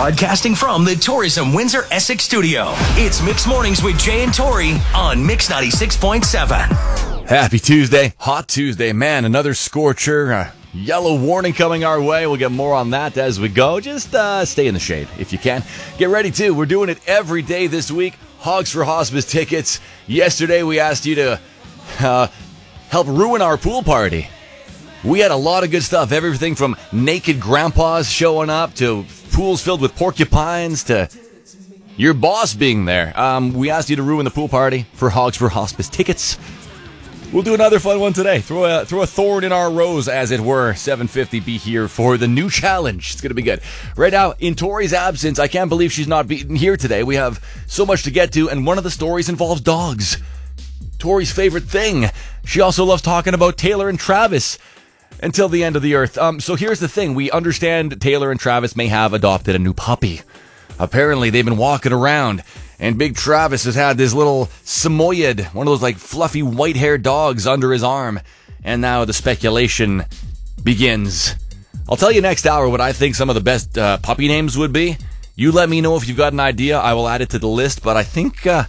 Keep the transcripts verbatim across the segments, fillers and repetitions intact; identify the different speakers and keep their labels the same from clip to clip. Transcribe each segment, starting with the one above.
Speaker 1: Broadcasting from the Tourism Windsor Essex studio, it's Mix Mornings with Jay and Tori on Mix ninety-six point seven.
Speaker 2: Happy Tuesday. Hot Tuesday. Man, another scorcher. Uh, yellow warning coming our way. We'll get more on that as we go. Just uh, stay in the shade if you can. Get ready, too. We're doing it every day this week. Hogs for Hospice tickets. Yesterday, we asked you to uh, help ruin our pool party. We had a lot of good stuff. Everything from naked grandpas showing up to pools filled with porcupines to your boss being there. Um, we asked you to ruin the pool party for Hogs for Hospice tickets. We'll do another fun one today. Throw a throw a thorn in our rose, as it were. seven fifty, be here for the new challenge. It's going to be good. Right now, in Tori's absence, I can't believe she's not being here today. We have so much to get to, and one of the stories involves dogs. Tori's favorite thing. She also loves talking about Taylor and Travis until the end of the earth. Um, so here's the thing. We understand Taylor and Travis may have adopted a new puppy. Apparently, they've been walking around, and Big Travis has had this little Samoyed, one of those like fluffy white-haired dogs under his arm. And now the speculation begins. I'll tell you next hour what I think some of the best uh, puppy names would be. You let me know if you've got an idea. I will add it to the list, but I think, uh,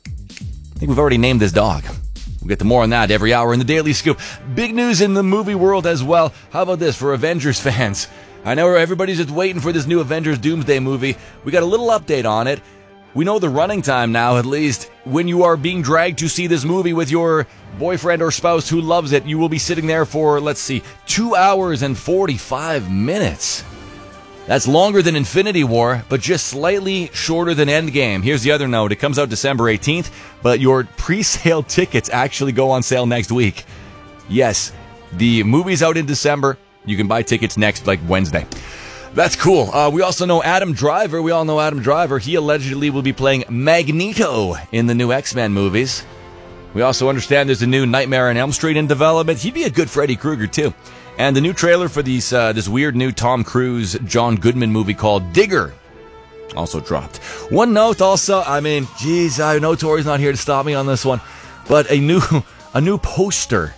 Speaker 2: I think we've already named this dog. We'll get to more on that every hour in the Daily Scoop. Big news in the movie world as well. How about this for Avengers fans? I know everybody's just waiting for this new Avengers Doomsday movie. We got a little update on it. We know the running time now, at least. When you are being dragged to see this movie with your boyfriend or spouse who loves it, you will be sitting there for, let's see, two hours and forty-five minutes. That's longer than Infinity War, but just slightly shorter than Endgame. Here's the other note. It comes out December eighteenth, but your pre-sale tickets actually go on sale next week. Yes, the movie's out in December. You can buy tickets next, like Wednesday. That's cool. Uh, we also know Adam Driver. We all know Adam Driver. He allegedly will be playing Magneto in the new X-Men movies. We also understand there's a new Nightmare on Elm Street in development. He'd be a good Freddy Krueger, too. And the new trailer for these, uh, this weird new Tom Cruise, John Goodman movie called Digger also dropped. One note also, I mean, geez, I know Tori's not here to stop me on this one, but a new, a new poster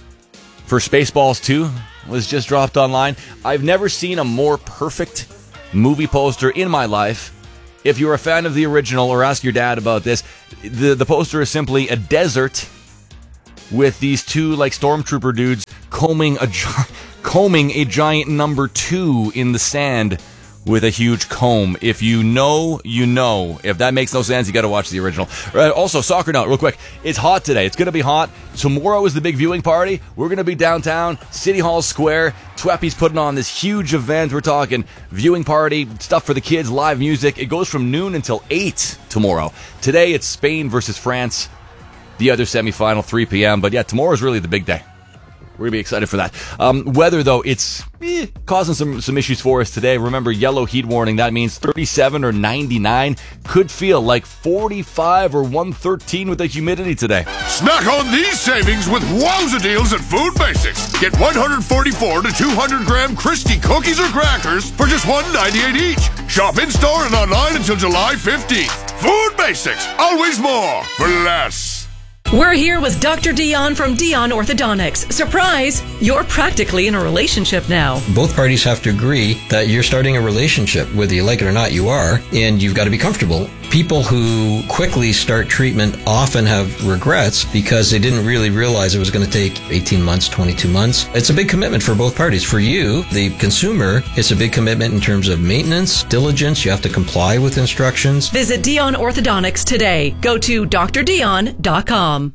Speaker 2: for Spaceballs two was just dropped online. I've never seen a more perfect movie poster in my life. If you're a fan of the original, or ask your dad about this, the, the poster is simply a desert with these two like stormtrooper dudes combing a combing a giant number two in the sand with a huge comb. If you know, you know. If that makes no sense, you got to watch the original. Uh, also, soccer note, real quick. It's hot today. It's going to be hot. Tomorrow is the big viewing party. We're going to be downtown, City Hall Square. Tweppy's putting on this huge event. We're talking viewing party, stuff for the kids, live music. It goes from noon until eight tomorrow. Today, it's Spain versus France. The other semifinal, three p.m. But yeah, tomorrow's really the big day. We're going to be excited for that. Um, weather, though, it's eh, causing some, some issues for us today. Remember, yellow heat warning. That means thirty-seven or ninety-nine. Could feel like forty-five or one thirteen with the humidity today.
Speaker 3: Snack on these savings with wowza deals at Food Basics. Get one forty-four to two hundred gram Christie cookies or crackers for just one ninety-eight each. Shop in-store and online until July fifteenth. Food Basics. Always more for less.
Speaker 4: We're here with Doctor Dion from Dion Orthodontics. Surprise! You're practically in a relationship now.
Speaker 5: Both parties have to agree that you're starting a relationship, whether you like it or not, you are, and you've got to be comfortable. People who quickly start treatment often have regrets because they didn't really realize it was going to take eighteen months, twenty-two months. It's a big commitment for both parties. For you, the consumer, it's a big commitment in terms of maintenance, diligence. You have to comply with instructions.
Speaker 4: Visit Dion Orthodontics today. Go to d r dion dot com.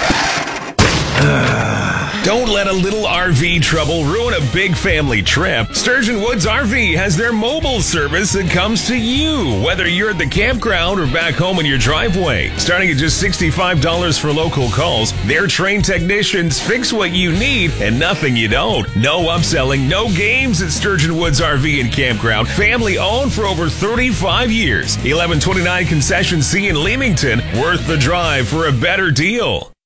Speaker 6: Don't let a little R V trouble ruin a big family trip. Sturgeon Woods R V has their mobile service that comes to you, whether you're at the campground or back home in your driveway. Starting at just sixty-five dollars for local calls, their trained technicians fix what you need and nothing you don't. No upselling, no games at Sturgeon Woods R V and Campground. Family owned for over thirty-five years. eleven twenty-nine Concession C in Leamington. Worth the drive for a better deal.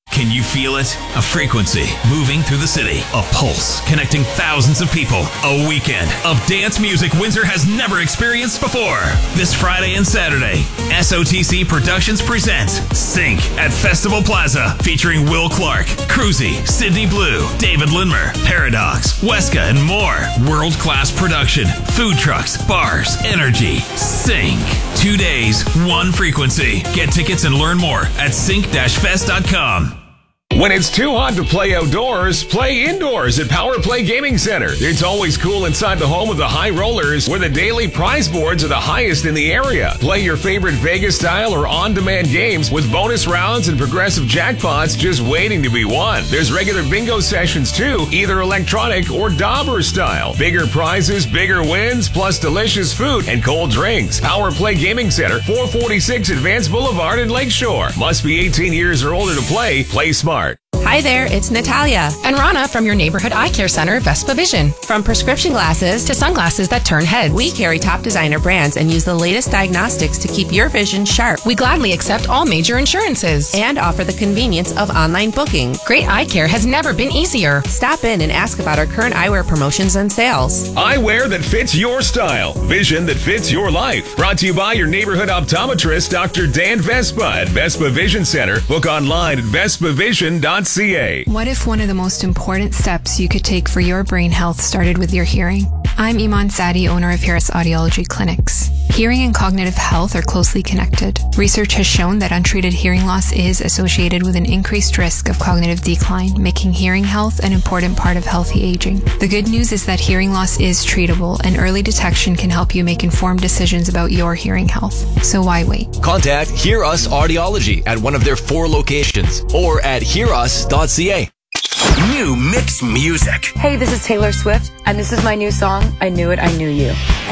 Speaker 7: Can you feel it? A frequency moving through the city. A pulse connecting thousands of people. A weekend of dance music Windsor has never experienced before. This Friday and Saturday, S O T C Productions presents Sync at Festival Plaza, featuring Will Clark, Cruzy, Sydney Blue, David Lindmer, Paradox, Weska, and more. World-class production, food trucks, bars, energy. Sync. Two days, one frequency. Get tickets and learn more at sync dash fest dot com.
Speaker 6: When it's too hot to play outdoors, play indoors at Power Play Gaming Center. It's always cool inside the home with the high rollers, where the daily prize boards are the highest in the area. Play your favorite Vegas-style or on-demand games with bonus rounds and progressive jackpots just waiting to be won. There's regular bingo sessions too, either electronic or dauber style. Bigger prizes, bigger wins, plus delicious food and cold drinks. Power Play Gaming Center, four forty-six Advance Boulevard in Lakeshore. Must be eighteen years or older to play. Play smart.
Speaker 8: Hi there, it's Natalia
Speaker 9: and Rana from your neighborhood eye care center, Vespa Vision.
Speaker 8: From prescription glasses
Speaker 9: to sunglasses that turn heads,
Speaker 8: we carry top designer brands and use the latest diagnostics to keep your vision sharp.
Speaker 9: We gladly accept all major insurances
Speaker 8: and offer the convenience of online booking.
Speaker 9: Great eye care has never been easier.
Speaker 8: Stop in and ask about our current eyewear promotions and sales.
Speaker 6: Eyewear that fits your style, vision that fits your life. Brought to you by your neighborhood optometrist, Doctor Dan Vespa at Vespa Vision Center. Book online at vespa vision dot c a.
Speaker 10: What if one of the most important steps you could take for your brain health started with your hearing? I'm Iman Sadi, owner of Harris Audiology Clinics. Hearing and cognitive health are closely connected. Research has shown that untreated hearing loss is associated with an increased risk of cognitive decline, making hearing health an important part of healthy aging. The good news is that hearing loss is treatable, and early detection can help you make informed decisions about your hearing health. So why wait?
Speaker 1: Contact Hear Us Audiology at one of their four locations or at hear us dot c a. New mixed music.
Speaker 11: Hey, this is Taylor Swift, and this is my new song, I Knew It, I Knew You.